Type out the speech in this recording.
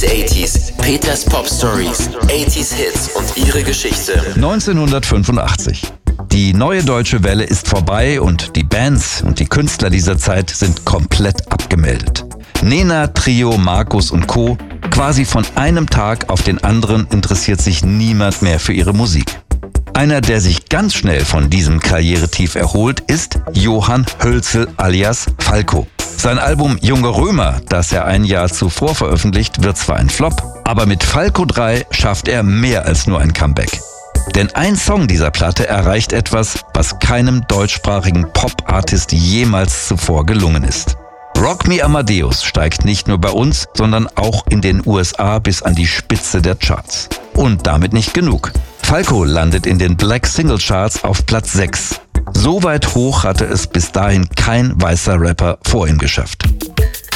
These 80s. Peters Pop Stories. 80s Hits und ihre Geschichte. 1985. Die neue deutsche Welle ist vorbei und die Bands und die Künstler dieser Zeit sind komplett abgemeldet. Nena, Trio, Markus und Co. Quasi von einem Tag auf den anderen interessiert sich niemand mehr für ihre Musik. Einer, der sich ganz schnell von diesem Karrieretief erholt, ist Johann Hölzel alias Falco. Sein Album Junge Römer, das er ein Jahr zuvor veröffentlicht, wird zwar ein Flop, aber mit Falco 3 schafft er mehr als nur ein Comeback. Denn ein Song dieser Platte erreicht etwas, was keinem deutschsprachigen Pop-Artist jemals zuvor gelungen ist. Rock Me Amadeus steigt nicht nur bei uns, sondern auch in den USA bis an die Spitze der Charts. Und damit nicht genug. Falco landet in den Black Single Charts auf Platz 6. So weit hoch hatte es bis dahin kein weißer Rapper vor ihm geschafft.